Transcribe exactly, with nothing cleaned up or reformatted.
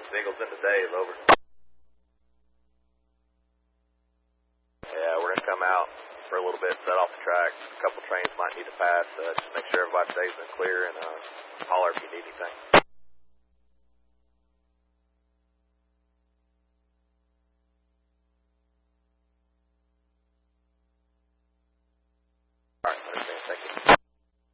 Singleton to Dave, over. Yeah, we're going to come out for a little bit, set off the track. A couple trains might need to pass. Uh, just make sure everybody's safe and clear, and uh, holler if you need anything.